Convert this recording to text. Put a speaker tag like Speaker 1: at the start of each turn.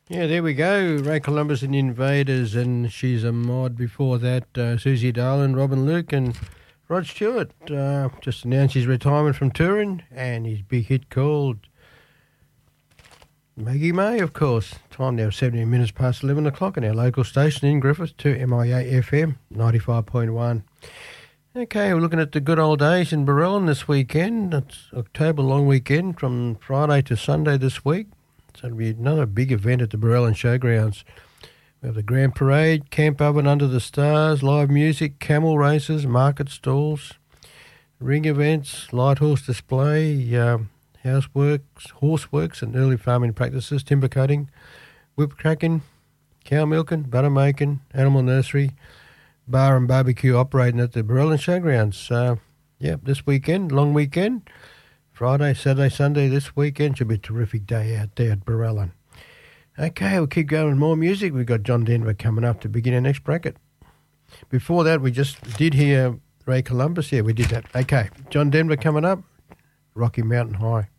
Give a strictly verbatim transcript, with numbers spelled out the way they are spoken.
Speaker 1: Yeah, there we go. Ray Columbus and the Invaders, and she's a mod. Before that, uh, Susie Darlin, Robin Luke, and Rod Stewart uh, just announced his retirement from touring and his big hit called Maggie May, of course. Time now seventeen minutes past eleven o'clock on our local station in Griffith to M I A F M ninety-five point one. Okay, we're looking at the good old days in Barellan this weekend. It's October long weekend from Friday to Sunday this week. So it'll be another big event at the Barellan Showgrounds. We have the Grand Parade, Camp Oven Under the Stars, live music, camel races, market stalls, ring events, light horse display, uh, houseworks, horseworks and early farming practices, timber cutting, whip cracking, cow milking, butter making, animal nursery, bar and barbecue operating at the Barellan Showgrounds. So, yeah, this weekend, long weekend. Friday, Saturday, Sunday this weekend should be a terrific day out there at Barellan. Okay, we'll keep going with more music. We've got John Denver coming up to begin our next bracket. Before that, we just did hear Ray Columbus. Yeah, we did that. Okay, John Denver coming up, Rocky Mountain High.